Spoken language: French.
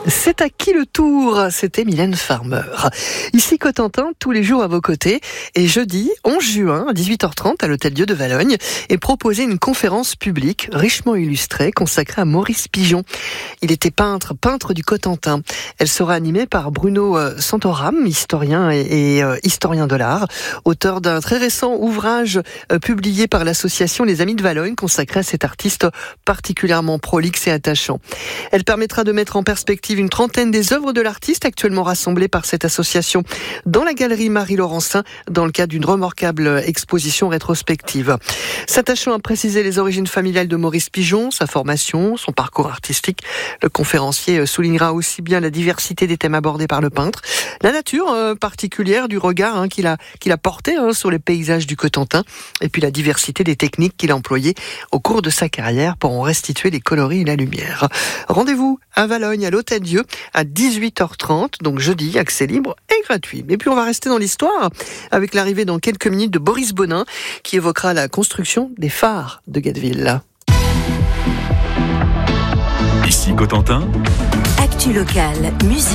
C'est à qui le tour? C'était Mylène Farmer. Ici Cotentin, tous les jours à vos côtés. Et jeudi 11 juin à 18h30 à l'Hôtel Dieu de Valogne est proposée une conférence publique richement illustrée consacrée à Maurice Pigeon. Il était peintre du Cotentin. Elle sera animée par Bruno Santoram, historien et historien de l'art, auteur d'un très récent ouvrage publié par l'association Les Amis de Valogne consacré à cet artiste particulièrement prolixe et attachant. Elle permettra de mettre en perspective une trentaine des œuvres de l'artiste actuellement rassemblées par cette association dans la galerie Marie-Laurencin dans le cadre d'une remarquable exposition rétrospective. S'attachant à préciser les origines familiales de Maurice Pigeon, sa formation, son parcours artistique, le conférencier soulignera aussi bien la diversité des thèmes abordés par le peintre, la nature particulière du regard qu'il a porté sur les paysages du Cotentin, et puis la diversité des techniques qu'il a employées au cours de sa carrière pour en restituer les coloris et la lumière. Rendez-vous à Valogne, à l'Hôtel Dieu, à 18h30, donc jeudi, accès libre et gratuit. Et puis on va rester dans l'histoire avec l'arrivée dans quelques minutes de Boris Bonin qui évoquera la construction des phares de Guetteville. Ici Cotentin. Actu locale, musique.